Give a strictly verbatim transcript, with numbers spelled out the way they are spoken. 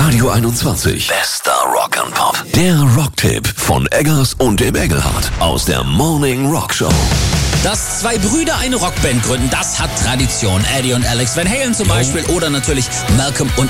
Radio einundzwanzig. Bester Rock'n'Pop. Der Rocktipp von Eggers und dem Engelhardt aus der Morning Rock Show. Dass zwei Brüder eine Rockband gründen, das hat Tradition. Eddie und Alex Van Halen zum Beispiel oder natürlich Malcolm und